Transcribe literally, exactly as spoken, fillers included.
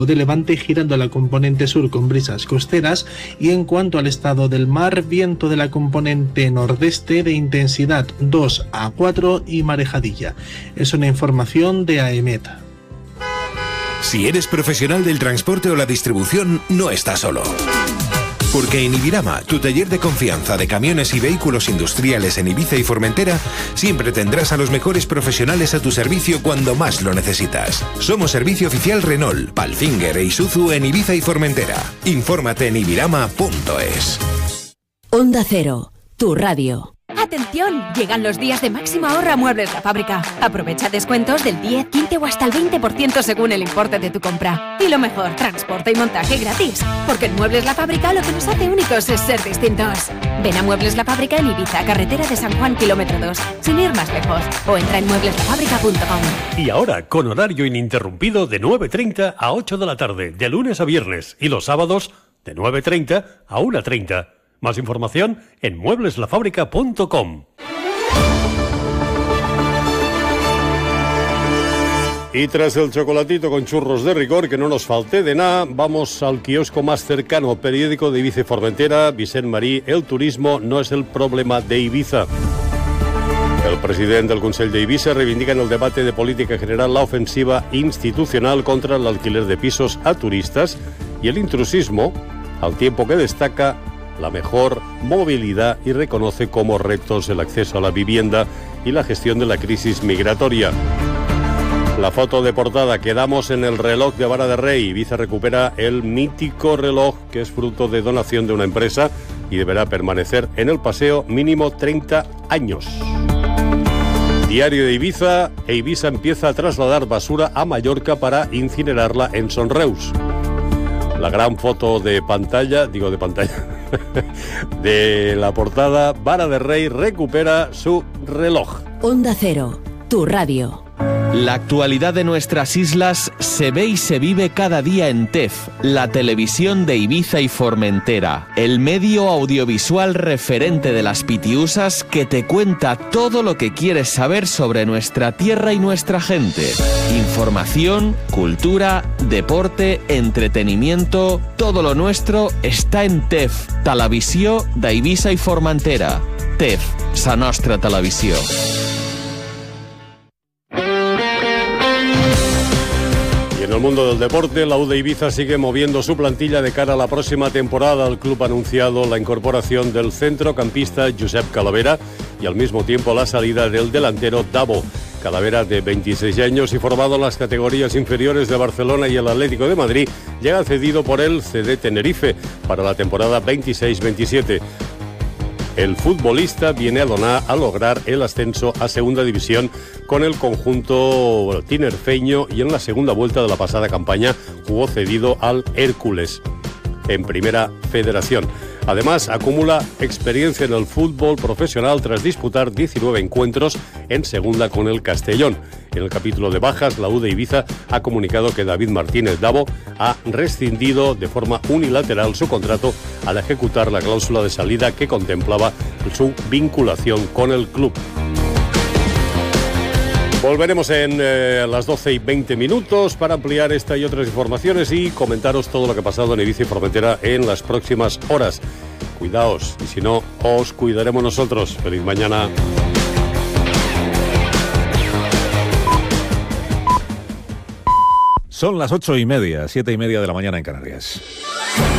de levante girando la componente sur con brisas costeras, y en cuanto al estado del mar, viento de la componente nordeste de intensidad dos a cuatro y marejadilla. Es una información de AEMET. Si eres profesional del transporte o la distribución, no estás solo. Porque en Ibirama, tu taller de confianza de camiones y vehículos industriales en Ibiza y Formentera, siempre tendrás a los mejores profesionales a tu servicio cuando más lo necesitas. Somos servicio oficial Renault, Palfinger e Isuzu en Ibiza y Formentera. Infórmate en ibirama punto es. Onda Cero, tu radio. ¡Atención! Llegan los días de máxima ahorro a Muebles La Fábrica. Aprovecha descuentos del diez, quince o hasta el veinte por ciento según el importe de tu compra. Y lo mejor, transporte y montaje gratis. Porque en Muebles La Fábrica lo que nos hace únicos es ser distintos. Ven a Muebles La Fábrica en Ibiza, carretera de San Juan, kilómetro dos, sin ir más lejos. O entra en muebles la fábrica punto com. Y ahora, con horario ininterrumpido de nueve treinta a ocho de la tarde, de lunes a viernes. Y los sábados, de nueve treinta a una treinta. Más información en muebles la fábrica punto com. Y tras el chocolatito con churros de rigor, que no nos falte de nada, vamos al kiosco más cercano, periódico de Ibiza y Formentera. Vicent Marí, el turismo no es el problema de Ibiza. El presidente del Consell de Ibiza reivindica en el debate de política general la ofensiva institucional contra el alquiler de pisos a turistas y el intrusismo, al tiempo que destaca la mejor movilidad y reconoce como retos el acceso a la vivienda y la gestión de la crisis migratoria. La foto de portada: quedamos en el reloj de Vara de Rey. Ibiza recupera el mítico reloj que es fruto de donación de una empresa y deberá permanecer en el paseo mínimo treinta años. Diario de Ibiza: e Ibiza empieza a trasladar basura a Mallorca para incinerarla en Son Reus. La gran foto de pantalla, digo de pantalla, de la portada: Vara de Rey recupera su reloj. Onda Cero, tu radio. La actualidad de nuestras islas se ve y se vive cada día en T E F, la televisión de Ibiza y Formentera, el medio audiovisual referente de las Pitiusas que te cuenta todo lo que quieres saber sobre nuestra tierra y nuestra gente. Información, cultura, deporte, entretenimiento, todo lo nuestro está en T E F, Televisió d'Eivissa i Formentera. T E F, sa nostra televisió. En el mundo del deporte, la U de Ibiza sigue moviendo su plantilla de cara a la próxima temporada. El club ha anunciado la incorporación del centrocampista Josep Calavera y al mismo tiempo la salida del delantero Davo. Calavera, de veintiséis años y formado en las categorías inferiores de Barcelona y el Atlético de Madrid, llega cedido por el C D Tenerife para la temporada veintiséis veintisiete. El futbolista viene a donar a lograr el ascenso a segunda división con el conjunto tinerfeño y en la segunda vuelta de la pasada campaña jugó cedido al Hércules en Primera Federación. Además, acumula experiencia en el fútbol profesional tras disputar diecinueve encuentros en segunda con el Castellón. En el capítulo de bajas, la U de Ibiza ha comunicado que David Martínez Davo ha rescindido de forma unilateral su contrato al ejecutar la cláusula de salida que contemplaba su vinculación con el club. Volveremos en eh, las doce y veinte minutos para ampliar esta y otras informaciones y comentaros todo lo que ha pasado en Ibiza y Formentera en las próximas horas. Cuidaos, y si no, os cuidaremos nosotros. Feliz mañana. Son las ocho y media, siete y media de la mañana en Canarias.